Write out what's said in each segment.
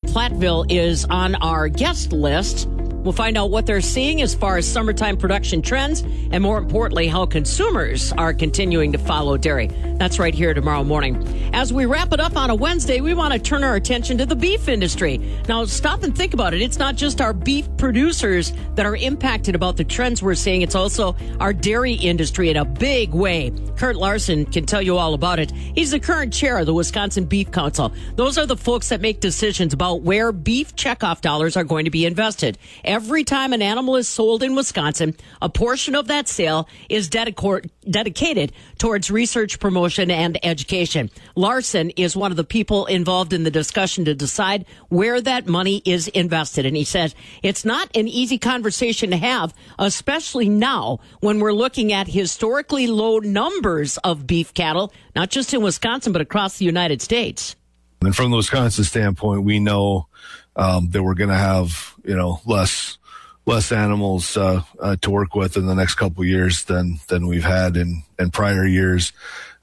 Platteville is on our guest list. We'll find out what they're seeing as far as summertime production trends and, more importantly, how consumers are continuing to follow dairy. That's right here tomorrow morning. As we wrap it up on a Wednesday, we want to turn our attention to the beef industry. Now, stop and think about it. It's not just our beef producers that are impacted about the trends we're seeing. It's also our dairy industry in a big way. Kurt Larson can tell you all about it. He's the current chair of the Wisconsin Beef Council. Those are the folks that make decisions about where beef checkoff dollars are going to be invested. Every time an animal is sold in Wisconsin, a portion of that sale is dedicated towards research, promotion, and education. Larson is one of the people involved in the discussion to decide where that money is invested. And he says it's not an easy conversation to have, especially now when we're looking at historically low numbers of beef cattle, not just in Wisconsin, but across the United States. And from the Wisconsin standpoint, we know that we're going to have, less animals to work with in the next couple of years than we've had in prior years.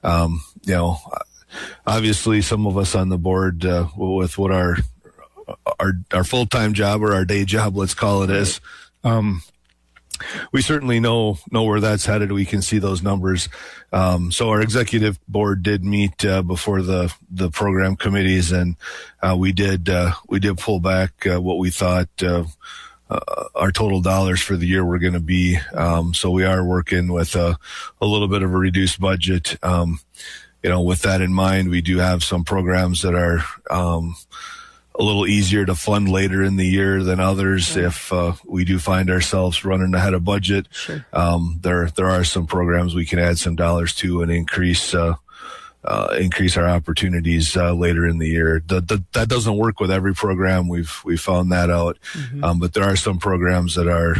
Obviously, some of us on the board with what our full-time job or our day job, let's call it, is. We certainly know where that's headed. We can see those numbers. So our executive board did meet before the program committees, and we did pull back what we thought our total dollars for the year were going to be. So we are working with a little bit of a reduced budget. With that in mind, we do have some programs that are a little easier to fund later in the year than others. Yeah. If we do find ourselves running ahead of budget, sure. There are some programs we can add some dollars to and increase our opportunities later in the year. That doesn't work with every program. We've found that out. Mm-hmm. But there are some programs that are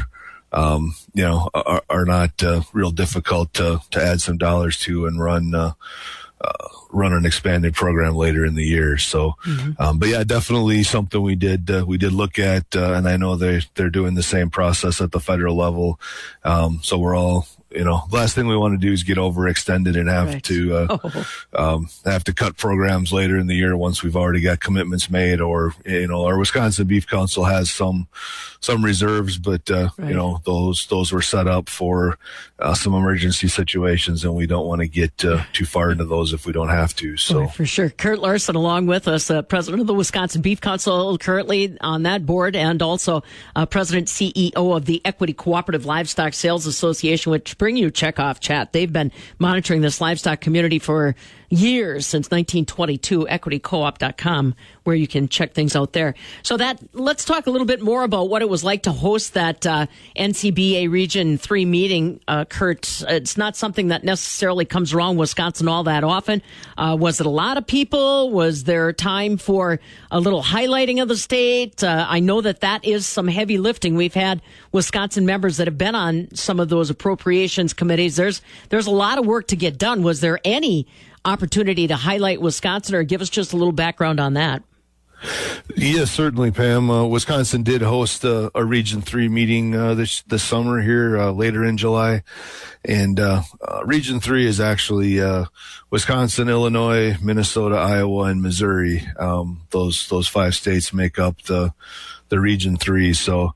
not real difficult to add some dollars to and run an expanded program later in the year. So, mm-hmm. But yeah, definitely something we did look at, and I know they're doing the same process at the federal level. So we're all, the last thing we want to do is get overextended and have to cut programs later in the year once we've already got commitments made, or, our Wisconsin Beef Council has some reserves, but, those were set up for some emergency situations, and we don't want to get too far into those if we don't have to. So for sure. Kurt Larson along with us, president of the Wisconsin Beef Council, currently on that board, and also president CEO of the Equity Cooperative Livestock Sales Association, which bring you Checkoff Chat. They've been monitoring this livestock community for years, since 1922, equitycoop.com, where you can check things out there. So let's talk a little bit more about what it was like to host that NCBA Region 3 meeting, Kurt. It's not something that necessarily comes around Wisconsin all that often. Was it a lot of people? Was there time for a little highlighting of the state? I know that is some heavy lifting. We've had Wisconsin members that have been on some of those appropriations committees. There's a lot of work to get done. Was there any opportunity to highlight Wisconsin, or give us just a little background on that? Yes, certainly, Pam. Wisconsin did host a Region 3 meeting this summer here later in July. And Region 3 is actually Wisconsin, Illinois, Minnesota, Iowa, and Missouri. Those 5 states make up the Region 3. So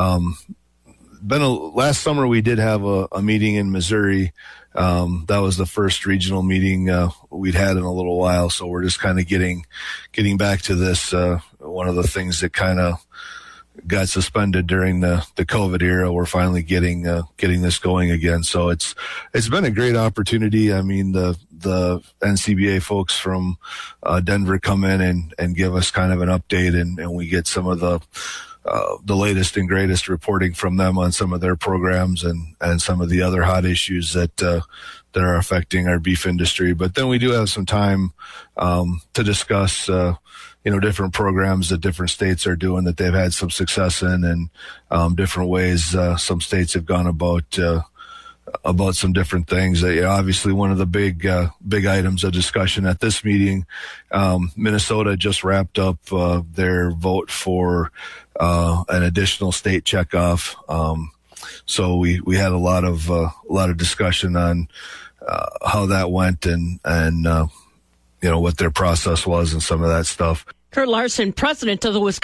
last summer we did have a meeting in Missouri. That was the first regional meeting we'd had in a little while, so we're just kind of getting back to this. One of the things that kind of got suspended during the COVID era, we're finally getting this going again. So it's been a great opportunity. I mean, the NCBA folks from Denver come in and give us kind of an update, and we get some of the latest and greatest reporting from them on some of their programs and some of the other hot issues that are affecting our beef industry. But then we do have some time to discuss, different programs that different states are doing that they've had some success in, and different ways some states have gone about some different things. Obviously, one of the big items of discussion at this meeting, Minnesota just wrapped up their vote for an additional state checkoff. So we had a lot of discussion on how that went and what their process was and some of that stuff. Kurt Larson, president of the Wisconsin